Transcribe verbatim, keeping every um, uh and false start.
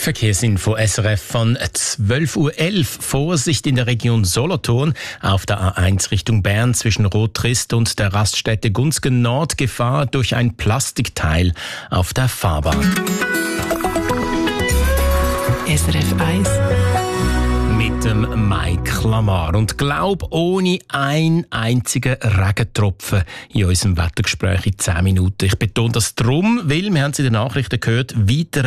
Verkehrsinfo S R F von zwölf Uhr elf. Vorsicht in der Region Solothurn. Auf der A eins Richtung Bern zwischen Rotrist und der Raststätte Gunzgen Nord Gefahr durch ein Plastikteil auf der Fahrbahn. S R F eins Mit dem Mike Lamar. Und glaub, ohne einen einzigen Regentropfen in unserem Wettergespräch in zehn Minuten. Ich betone das drum, weil, wir haben es in den Nachrichten gehört, weiter